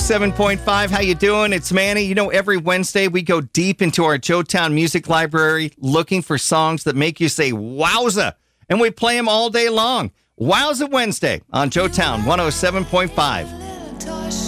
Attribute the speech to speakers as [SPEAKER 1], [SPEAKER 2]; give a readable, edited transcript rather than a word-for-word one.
[SPEAKER 1] 107.5. How you doing? It's Manny. You know, every Wednesday we go deep into our Joetown music library looking for songs that make you say, wowza. And we play them all day long. Wowza Wednesday on Joetown 107.5.